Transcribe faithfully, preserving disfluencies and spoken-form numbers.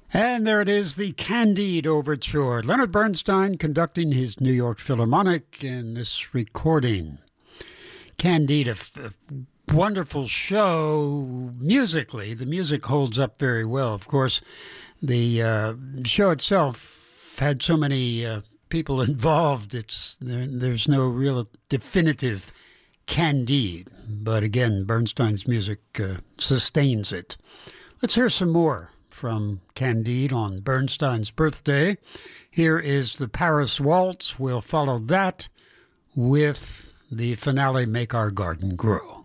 And there it is, the Candide Overture. Leonard Bernstein conducting his New York Philharmonic in this recording. Candide, a, a wonderful show musically. The music holds up very well. Of course, the uh, show itself had so many uh, people involved. It's there, there's no real definitive Candide. But again, Bernstein's music uh, sustains it. Let's hear some more from Candide on Bernstein's birthday. Here is the Paris Waltz. We'll follow that with the finale, Make Our Garden Grow.